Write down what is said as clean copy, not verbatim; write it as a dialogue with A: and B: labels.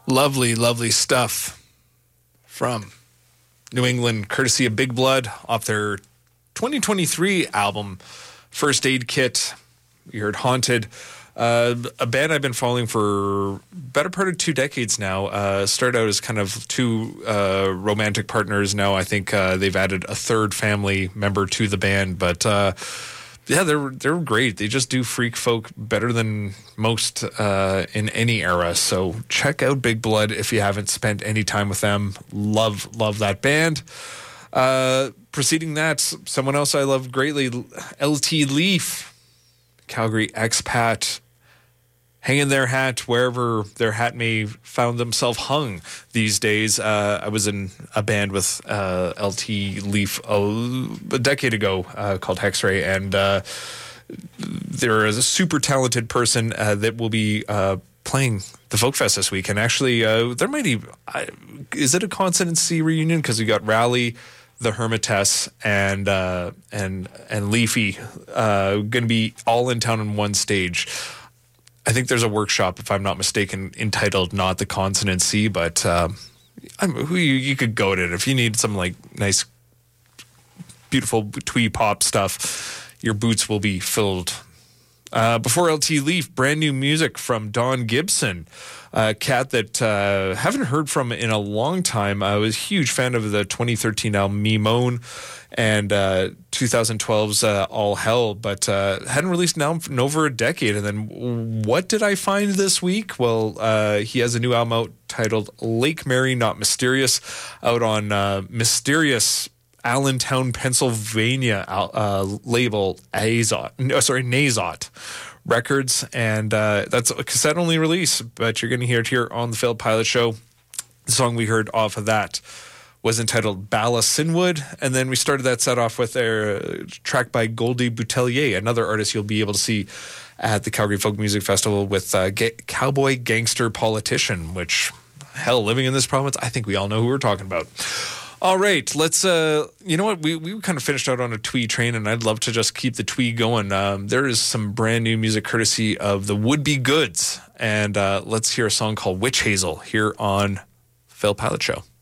A: Lovely, lovely stuff from New England, courtesy of Big Blood, off their 2023 album, First Aid Kit. We heard Haunted, a band I've been following for better part of 2 decades now. Started out as kind of two romantic partners. Now I think they've added a third family member to the band, but yeah, they're great. They just do freak folk better than most in any era. So check out Big Blood if you haven't spent any time with them. Love that band. Preceding that, someone else I love greatly, LT Leaf, Calgary expat, hanging their hat wherever their hat may found themselves hung these days. I was in a band with LT Leaf a decade ago called Hexray, and there is a super talented person that will be playing the Folk Fest this week. And actually, there might even... is it a Consonant C reunion? Because we got Rally, the Hermitess, and Leafy going to be all in town on one stage. I think there's a workshop, if I'm not mistaken, entitled Not the Consonant C, but you could go to it. If you need some like nice, beautiful twee pop stuff, your boots will be filled. Before LT Leaf, brand new music from Don Gibson, a cat that haven't heard from in a long time. I was a huge fan of the 2013 album Me Moan and 2012's All Hell, but hadn't released an album in over a decade. And then what did I find this week? Well, he has a new album out titled Lake Mary Not Mysterious, out on Mysterious Allentown, Pennsylvania label Nazot Records, and that's a cassette-only release, but you're going to hear it here on the Failed Pilot Show. The song we heard off of that was entitled Bala Sinwood, and then we started that set off with a track by Goldie Boutelier, another artist you'll be able to see at the Calgary Folk Music Festival with Cowboy Gangster Politician, which, hell, living in this province, I think we all know who we're talking about. All right, let's, you know what, we kind of finished out on a twee train, and I'd love to just keep the twee going. There is some brand new music courtesy of the Would Be Goods, and let's hear a song called Witch Hazel here on Failed Pilot Show.